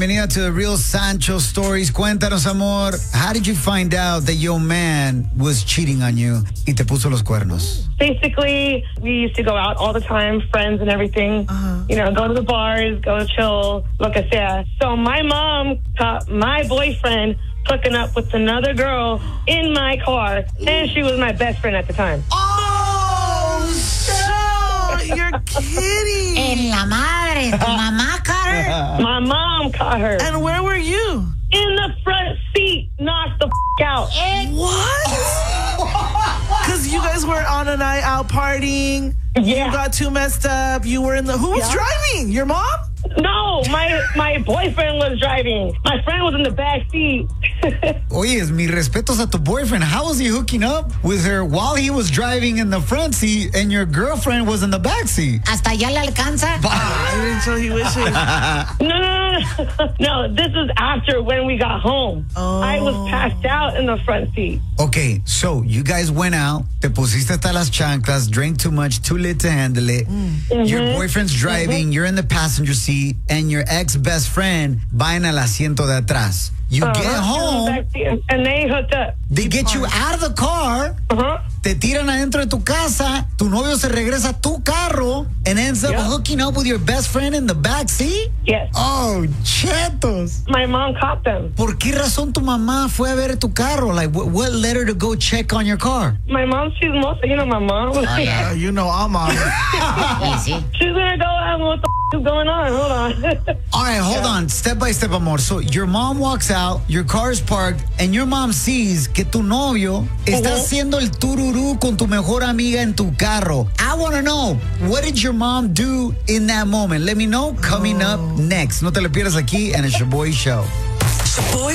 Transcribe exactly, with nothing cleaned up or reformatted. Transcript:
Bienvenida to the Real Sancho Stories. Cuéntanos, amor. How did you find out that your man was cheating on you y te puso los cuernos? Basically, we used to go out all the time, friends and everything. Uh-huh. You know, go to the bars, go chill, lo que sea. So my mom caught my boyfriend hooking up with another girl in my car, and she was my best friend at the time. Oh, so you're kidding. En la madre, tu mamá caught her? My mom caught her. And where were you? In the front seat, knocked the f*** out. What? Because you guys were on a night out partying. Yeah. You got too messed up. You were in the... Who was Yeah. driving? Your mom? No, my my boyfriend was driving. My friend was in the back seat. Oye, mis respetos a tu boyfriend. How was he hooking up with her while he was driving in the front seat and your girlfriend was in the back seat? ¿Hasta allá le alcanza? I didn't tell he wishes. No, no, no, no. No, this was after when we got home. Oh. I was passed out in the front seat. Okay, so you guys went out, te pusiste hasta las chanclas, drank too much, too lit to handle it. Mm-hmm. Your boyfriend's driving, mm-hmm. you're in the passenger seat, and your ex-best friend va en el asiento de atrás. You Uh-huh. get home, and they hooked up. they get you out of the car, Uh-huh. te tiran adentro de tu casa, tu novio se regresa a tu carro, and ends up Yeah. hooking up with your best friend in the back seat? Yes. Oh, chetos. My mom caught them. ¿Por qué razón tu mamá fue a ver tu carro? Like, what, what led her to go check on your car? My mom, she's most, you know, my mom. Uh, you know I'm on. Easy. She's gonna go out and what the f- is going on? Hold on. All right, hold on. Step by step, amor. So your mom walks out, your car is parked, and your mom sees que tu novio está haciendo el tururú con tu mejor amiga en tu carro. I want to know, what did your mom do in that moment? Let me know coming up next. No te lo pierdas aquí, and it's your boy show.